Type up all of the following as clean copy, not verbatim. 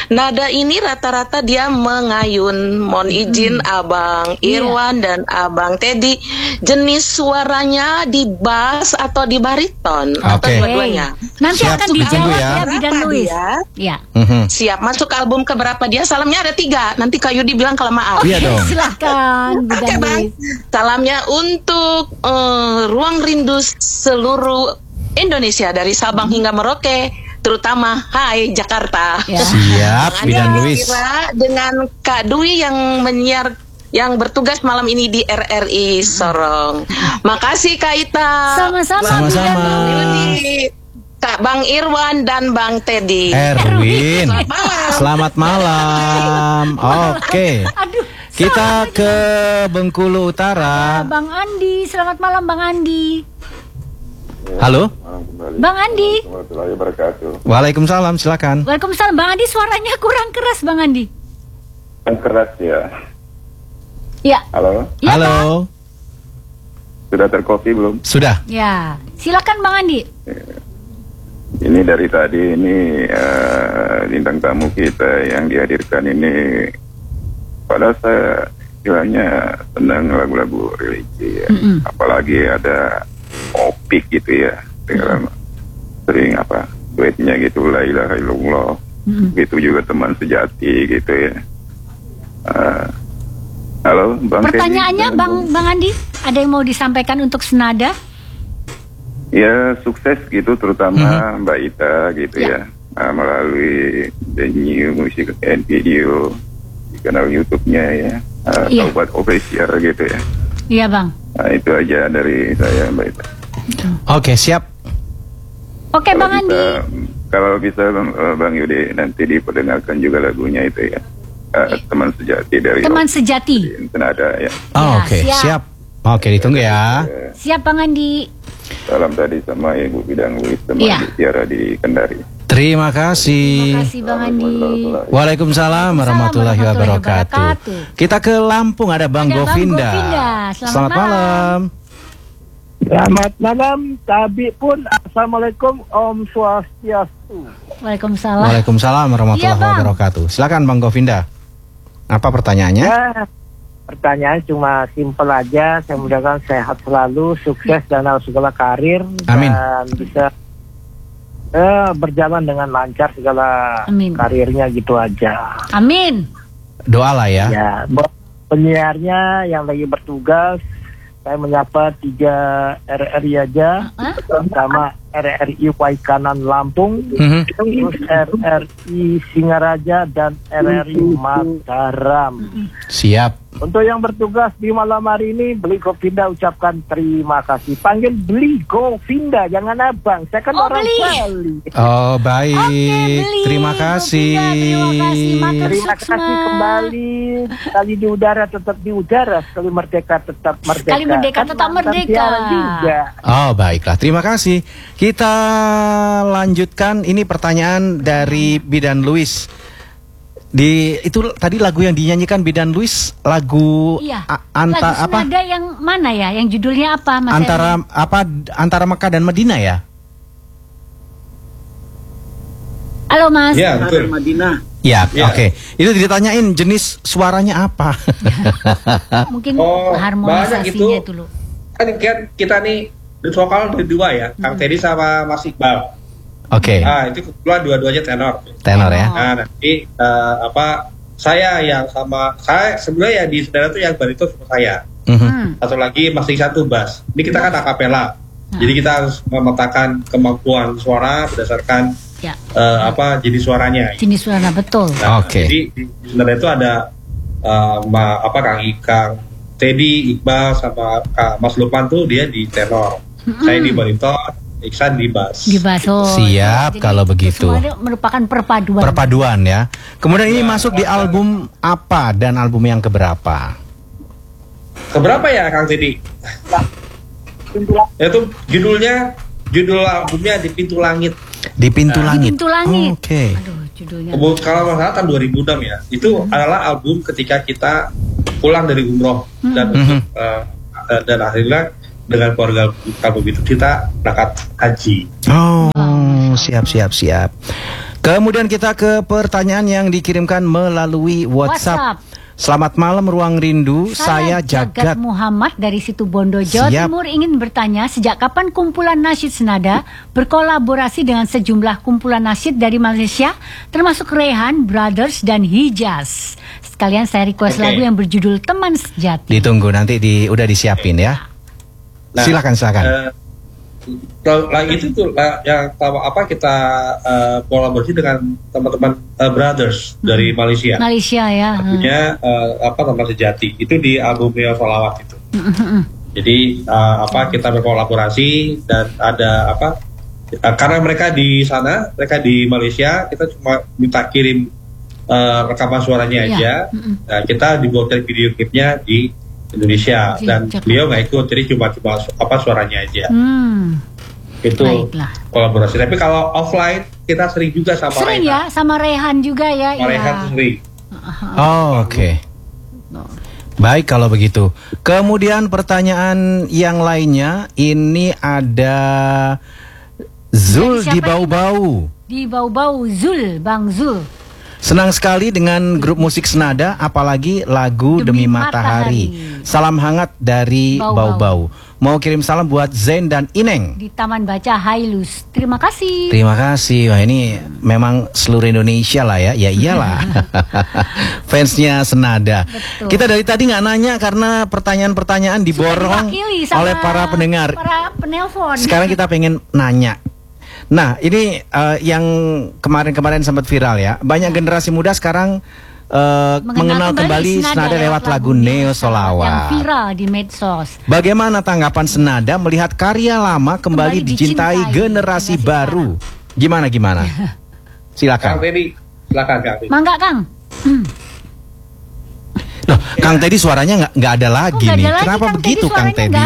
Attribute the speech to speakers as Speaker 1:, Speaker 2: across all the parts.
Speaker 1: nada ini rata-rata dia mengayun. Mohon izin Abang Irwan dan Abang Teddy, jenis suaranya di bass atau di bariton atau dua-duanya?
Speaker 2: Nanti akan dijawab ya Bidan Luis. Ya.
Speaker 1: Siap. Masuk album keberapa dia? Salamnya ada 3. Nanti Kak Yudi bilang kelamaan.
Speaker 2: Iya dong. Silahkan Bidan Luis.
Speaker 1: Salamnya untuk Ruang Rindu seluruh Indonesia dari Sabang hingga Merauke, terutama Hai Jakarta.
Speaker 2: Ya.
Speaker 3: Siap, Bidan Luis.
Speaker 1: Dengan Kak Dwi yang menyiar, yang bertugas malam ini di RRI Sorong. Makasih Kak Ita.
Speaker 2: Sama-sama.
Speaker 1: Kak Bang Irwan dan Bang Teddy.
Speaker 3: Erwin. Selamat malam. Oke. Kita ke Bengkulu Utara.
Speaker 2: Bang Andi, selamat malam Bang Andi.
Speaker 3: Halo.
Speaker 2: Bang Andi.
Speaker 3: Waalaikumsalam, silakan.
Speaker 2: Waalaikumsalam Bang Andi, suaranya kurang keras Bang Andi.
Speaker 4: Yang keras ya.
Speaker 2: Ya.
Speaker 4: Halo.
Speaker 2: Ya,
Speaker 3: Halo.
Speaker 4: Sudah terkopi belum?
Speaker 3: Sudah.
Speaker 2: Ya. Silakan Bang Andi.
Speaker 4: Ini dari tadi ini bintang tamu kita yang dihadirkan ini, padahal saya bilangnya senang lagu-lagu religi ya. Apalagi ada opik gitu ya, sering duetnya gitu, la ilaha illallah, gitu juga teman sejati gitu ya. Halo Bang.
Speaker 2: Pertanyaannya Bang Andi, ada yang mau disampaikan untuk senada?
Speaker 4: Ya sukses gitu, terutama Mbak Ita gitu ya, melalui The New Music and Video di kanal YouTube-nya ya, Taubat Official gitu ya.
Speaker 2: Iya Bang.
Speaker 4: Nah itu aja dari saya Mbak Ita.
Speaker 3: Oke, siap.
Speaker 2: Oke Bang Andi.
Speaker 4: Kalau bisa Bang Yudi nanti diperdengarkan juga lagunya itu ya, Teman Sejati dari
Speaker 2: Teman Sejati.
Speaker 4: Senada ya.
Speaker 3: Oke, siap. Oke, ditunggu ya.
Speaker 2: Siap Bang Andi.
Speaker 4: Salam tadi sama Ibu Bidan Luis, teman Tiara di Kendari.
Speaker 3: Terima kasih.
Speaker 2: Terima kasih Bang Andi.
Speaker 3: Waalaikumsalam warahmatullahi wabarakatuh. Kita ke Lampung, ada Bang Govinda. Selamat malam.
Speaker 5: Selamat malam, Tabi pun. Assalamualaikum, Om Swastiastu.
Speaker 2: Waalaikumsalam.
Speaker 3: Waalaikumsalam warahmatullahi wabarakatuh. Silakan Bang Govinda. Apa pertanyaannya?
Speaker 5: Ya, pertanyaan cuma simpel aja. Saya mudah-mudahan sehat selalu, sukses dalam segala karir.
Speaker 3: Amin.
Speaker 5: Dan bisa berjalan dengan lancar segala karirnya gitu aja.
Speaker 2: Amin.
Speaker 3: Doalah ya.
Speaker 5: Ya, buat penyiarnya yang lagi bertugas, saya menyapa 3 RRI aja, pertama RRI Waikanan Lampung, terus RRI Singaraja dan RRI Mataram.
Speaker 3: Siap.
Speaker 5: Untuk yang bertugas di malam hari ini, Beli Govinda ucapkan terima kasih. Panggil Beli Govinda, jangan abang. Saya kan orang Bali.
Speaker 3: Oh baik, terima kasih.
Speaker 5: Terima kasih kembali. Sekali di udara tetap di udara, sekali merdeka tetap merdeka.
Speaker 2: Sekali merdeka tetap merdeka.
Speaker 3: Oh baiklah, terima kasih. Kita lanjutkan, ini pertanyaan dari Bidan Luis. Itu tadi lagu yang dinyanyikan Bidan Luis, lagu
Speaker 2: lagu senada yang mana ya? Yang judulnya apa Mas?
Speaker 3: Antara Mekah dan Madinah ya?
Speaker 2: Halo Mas.
Speaker 6: Ya, betul.
Speaker 3: Madinah. Ya, oke. Itu ditanyain jenis suaranya apa?
Speaker 2: Mungkin harmonisasinya itu loh.
Speaker 6: Kan kita nih di vokal dari 2 ya, Kang Teddy sama Mas Iqbal.
Speaker 3: Oke.
Speaker 6: Nah, itu kebetulan dua-duanya tenor.
Speaker 3: Tenor ya.
Speaker 6: Nah, nanti saya yang sama saya sebenarnya ya di saudara tuh yang bariton sama saya. Satu lagi masih satu bass. Ini kita kan akapela. Jadi kita harus memetakan kemampuan suara berdasarkan jenis suaranya.
Speaker 2: Jenis suara betul.
Speaker 6: Nah, jadi di saudara itu ada Kang Teddy, Iqbal sama Mas Lukman tuh dia di tenor. Saya di bariton, Iksan di bass.
Speaker 2: Di bass.
Speaker 3: Siap, kalau begitu.
Speaker 2: Semuanya merupakan perpaduan.
Speaker 3: Perpaduan ya. Kemudian ini masuk di album apa dan album yang keberapa?
Speaker 6: Keberapa ya Kang Teddy? Itu judul albumnya Di Pintu Langit.
Speaker 3: Di Pintu Langit.
Speaker 2: Di Pintu Langit.
Speaker 3: Oke.
Speaker 2: Aduh, judulnya.
Speaker 6: Kalau nggak salah tahun 2006 ya. Itu adalah album ketika kita pulang dari umroh dan akhirnya dengan keluarga kalau begitu kita berangkat haji.
Speaker 3: Oh, siap. Kemudian kita ke pertanyaan yang dikirimkan melalui WhatsApp. Selamat malam Ruang Rindu, saya Jagat
Speaker 2: Muhammad dari Situbondo, Jawa Timur ingin bertanya sejak kapan kumpulan nasyid senada berkolaborasi dengan sejumlah kumpulan nasyid dari Malaysia termasuk Rehan, Brothers dan Hijaz. Sekalian saya request lagu yang berjudul Teman Sejati.
Speaker 3: Ditunggu nanti udah disiapin ya. Nah, silakan.
Speaker 6: Itu tuh yang kita kolaborasi dengan teman-teman Brothers dari Malaysia.
Speaker 2: Malaysia ya.
Speaker 6: Artinya Teman Sejati itu di album Neo Solawat itu. Jadi kita berkolaborasi dan ada karena mereka di sana, mereka di Malaysia, kita cuma minta kirim rekaman suaranya aja. Nah, kita dibuat video klipnya di Indonesia dan beliau nggak ikut, jadi cuma suaranya aja. Itu kolaborasi. Tapi kalau offline kita sering juga sama Rehan.
Speaker 2: Ya, sama Rehan juga ya.
Speaker 6: Rehan sering.
Speaker 3: Oke. Baik kalau begitu. Kemudian pertanyaan yang lainnya ini ada Zul di Bau-Bau.
Speaker 2: Di Bau-Bau, Zul, Bang Zul.
Speaker 3: Senang sekali dengan grup musik senada, apalagi lagu Demi Matahari. Salam hangat dari Bau-Bau. Mau kirim salam buat Zain dan Ineng
Speaker 2: di Taman Baca Hailus. Terima kasih.
Speaker 3: Terima kasih. Wah, ini memang seluruh Indonesia lah ya. Ya iyalah. Fansnya senada. Betul. Kita dari tadi nggak nanya karena pertanyaan-pertanyaan diborong oleh para pendengar.
Speaker 2: Para penelpon.
Speaker 3: Sekarang kita pengen nanya. Nah, ini yang kemarin-kemarin sempat viral ya. Banyak generasi muda sekarang mengenal kembali senada lewat lagu Neo Solawat.
Speaker 2: Yang viral di medsos.
Speaker 3: Bagaimana tanggapan senada melihat karya lama kembali dicintai generasi baru? Gimana? Silakan.
Speaker 6: Kang Teddy, silakan Kang.
Speaker 2: Mangga Kang.
Speaker 3: Loh, Kang Teddy suaranya nggak ada lagi nih. Kenapa begitu Kang Teddy?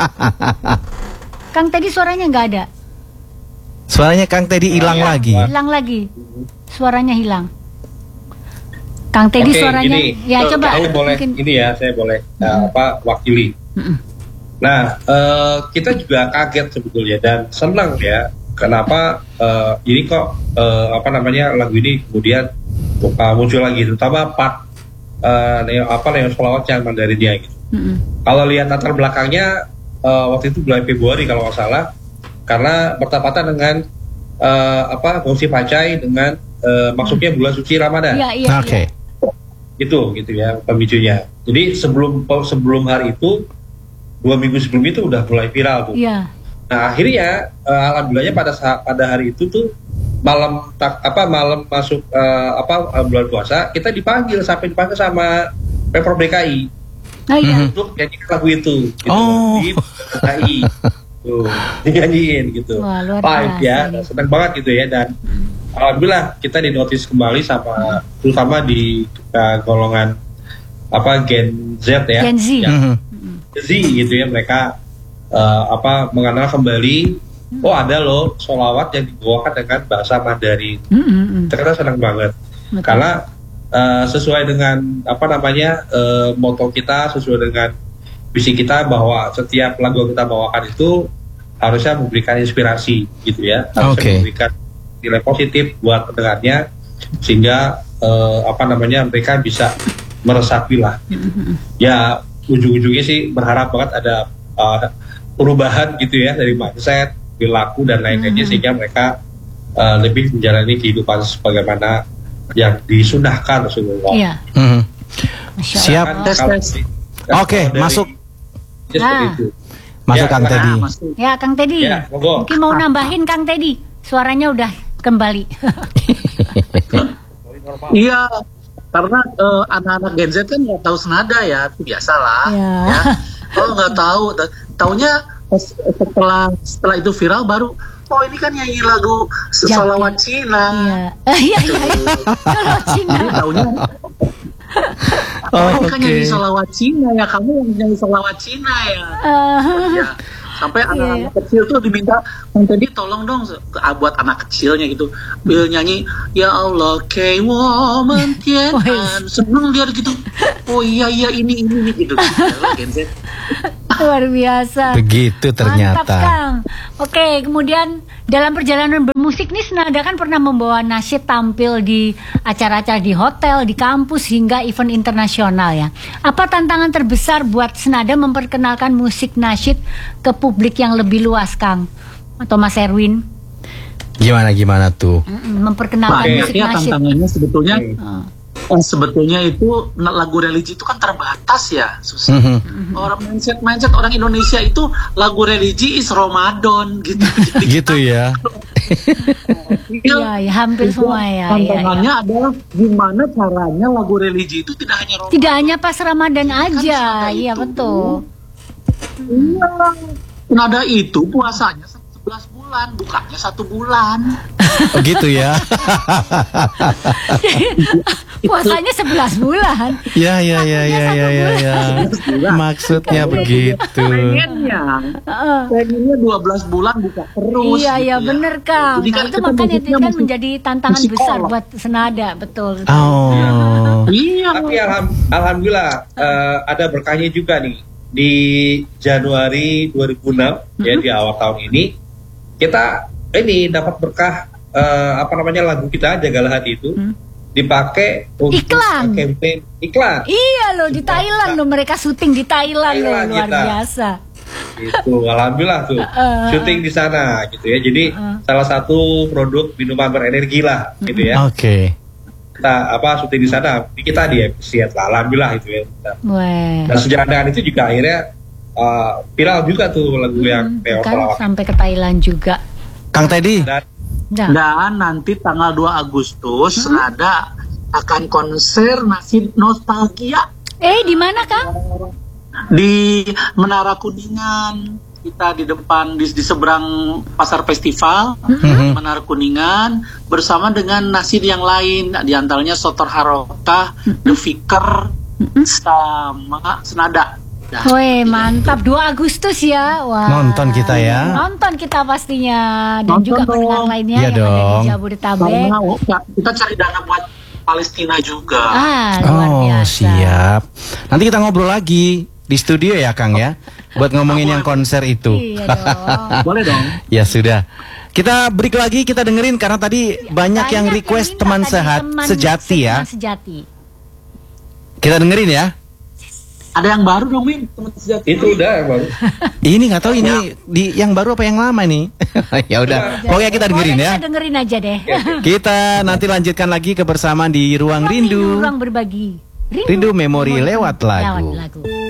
Speaker 2: Kang Teddy suaranya nggak ada.
Speaker 3: Suaranya Kang Teddy hilang lagi.
Speaker 2: Hilang lagi. Suaranya hilang. Kang Teddy suaranya.
Speaker 6: Gini,
Speaker 2: ya coba.
Speaker 6: Saya boleh saya boleh wakili. Nah, kita juga kaget sebetulnya dan senang ya. Kenapa ini kok lagu ini kemudian muncul lagi, terutama part Neo Solawat yang dari dia gitu. Kalau lihat latar belakangnya waktu itu bulan Februari kalau nggak salah. Karena bertepatan dengan Gongsi Pacai dengan masuknya bulan suci Ramadan.
Speaker 3: Oke.
Speaker 6: Gitu ya pemicunya. Jadi sebelum hari itu 2 minggu sebelum itu udah mulai viral tuh.
Speaker 2: Iya.
Speaker 6: Nah akhirnya alhamdulillahnya pada hari itu tuh malam masuk bulan puasa kita dipanggil sama Pemprov DKI untuk nyanyikan lagu itu gitu, di DKI. Tuh, dinyanyiin gitu.
Speaker 2: Wah,
Speaker 6: live ya, senang banget gitu ya. Dan alhamdulillah kita dinotis kembali sama terutama di golongan Gen Z ya.
Speaker 2: Gen Z.
Speaker 6: Z gitu ya, mereka mengenal kembali ada loh solawat yang dibawakan dengan bahasa Mandarin. Kita senang banget. Betul. Karena sesuai dengan moto kita, sesuai dengan visi kita bahwa setiap lagu yang kita bawakan itu harusnya memberikan inspirasi gitu ya, harusnya memberikan nilai positif buat pendengarnya sehingga mereka bisa meresapi lah. Ya ujung-ujungnya sih berharap banget ada perubahan gitu ya dari mindset, perilaku dan lain-lainnya sehingga mereka lebih menjalani kehidupan sebagaimana yang disunahkan Rasulullah.
Speaker 2: Iya.
Speaker 3: Siap. Oke, masuk. Masuk Kang Teddy.
Speaker 2: Ya Kang Teddy.
Speaker 6: Ya,
Speaker 2: mungkin mau nambahin Kang Teddy. Suaranya udah kembali.
Speaker 7: Iya, karena anak-anak Gen Z kan nggak tahu senada ya, itu biasalah. Ya. Kalau nggak tahu, taunya setelah itu viral baru. Oh ini kan nyanyi lagu Solawat Cina.
Speaker 2: Iya. Solawat Cina.
Speaker 7: Taunya. Ini kan nyanyi Solawat Cina ya, kamu yang nyanyi Solawat Cina ya. Ya. Sampai anak-anak kecil tuh diminta, Teddy tolong dong buat anak kecilnya gitu, nyanyi Ya Allah Kei Woman Tian, seneng dia gitu. Oh iya ini gitu. Gen Z.
Speaker 2: Luar biasa.
Speaker 3: Begitu ternyata.
Speaker 2: Mantap, Kang. Oke, kemudian dalam perjalanan bermusik nih Senada kan pernah membawa nasyid tampil di acara-acara di hotel, di kampus hingga event internasional ya. Apa tantangan terbesar buat Senada memperkenalkan musik nasyid ke publik yang lebih luas, Kang? Atau Mas Erwin?
Speaker 3: Gimana tuh?
Speaker 2: Memperkenalkan musik nasyid.
Speaker 7: Tantangannya sebetulnya itu lagu religi itu kan terbatas ya, susah. Orang mindset orang Indonesia itu lagu religi is Ramadan gitu.
Speaker 3: Gitu ya.
Speaker 2: Iya, hampir semua ya.
Speaker 7: Tantangannya adalah gimana caranya lagu religi itu tidak hanya Ramadan.
Speaker 2: Tidak hanya pas Ramadan aja, iya betul.
Speaker 7: Iya, Senada itu puasanya 11 bulan, bukanya 1 bulan.
Speaker 3: Oh gitu ya.
Speaker 7: Puasanya
Speaker 2: 11 bulan.
Speaker 3: Ya. Maksudnya begitu.
Speaker 7: Pengennya 12 bulan buka terus.
Speaker 2: Iya, bener Kang. Nah, itu makanya itu kan menjadi tantangan besar buat Senada, betul.
Speaker 3: Oh.
Speaker 6: Iya. Tapi alhamdulillah ada berkahnya juga nih. Di Januari 2006 ya, di awal tahun ini kita dapat berkah lagu kita Jagalah Hati itu dipakai untuk campaign iklan.
Speaker 2: Iya loh, di Thailand loh, mereka syuting di Thailand loh, luar biasa.
Speaker 6: Itu alhamdulillah tuh syuting di sana gitu ya. Jadi salah satu produk minuman berenergi lah gitu ya.
Speaker 3: Oke.
Speaker 6: Kita syuting di sana, kita di-appreciate lah, alhamdulillah itu ya. Dan sejalan dengan itu juga akhirnya viral juga tuh lagu yang
Speaker 2: kan sampai ke Thailand juga.
Speaker 3: Kang Teddy.
Speaker 7: Dan nanti tanggal 2 Agustus Senada akan konser nasyid nostalgia.
Speaker 2: Di mana, Kang?
Speaker 7: Di Menara Kuningan. Kita di depan di seberang Pasar Festival, Menara Kuningan, bersama dengan nasyid yang lain, di antaranya Sotor Harokah, The Vicar, sama Senada.
Speaker 2: Woi, mantap, 2 Agustus ya. Wah.
Speaker 3: Nonton kita ya.
Speaker 2: Nonton kita pastinya. Dan juga pendengar lainnya
Speaker 3: ya
Speaker 2: yang
Speaker 3: dong.
Speaker 2: ada di Jabodetabek.
Speaker 7: Kita cari dana buat Palestina juga.
Speaker 2: Luar biasa.
Speaker 3: Siap. Nanti kita ngobrol lagi di studio ya Kang ya, buat ngomongin yang konser itu.
Speaker 2: Iya dong.
Speaker 7: Boleh dong.
Speaker 3: Ya sudah. Kita break lagi, kita dengerin karena tadi banyak yang request teman sejati ya. Kita dengerin ya.
Speaker 7: Ada yang baru dong, Min? Teman sejati.
Speaker 6: Itu udah yang baru.
Speaker 3: Ini nggak tahu ini yang baru apa yang lama nih. Ya udah. Pokoknya kita dengerin ya.
Speaker 2: Kita dengerin aja deh.
Speaker 3: Kita nanti lanjutkan lagi kebersamaan di Ruang Rindu.
Speaker 2: Ruang berbagi.
Speaker 3: Rindu memori lewat lagu.